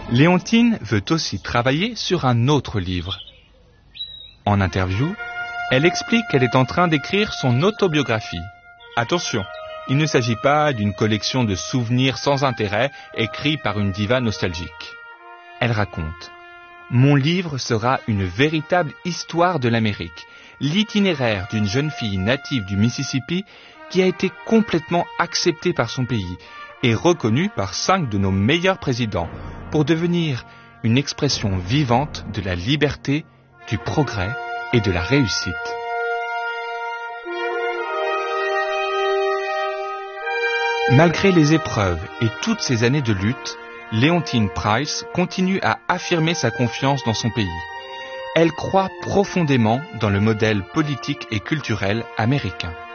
Léontine veut aussi travailler sur un autre livre. En interview, elle explique qu'elle est en train d'écrire son autobiographie. Attention, il ne s'agit pas d'une collection de souvenirs sans intérêt écrits par une diva nostalgique. Elle raconte: mon livre sera une véritable histoire de l'Amérique, l'itinéraire d'une jeune fille native du Mississippi qui a été complètement acceptée par son pays et reconnue par 5 de nos meilleurs présidents pour devenir une expression vivante de la liberté, du progrès et de la réussite. Malgré les épreuves et toutes ces années de lutte, Léontine Price continue à affirmer sa confiance dans son pays. Elle croit profondément dans le modèle politique et culturel américain.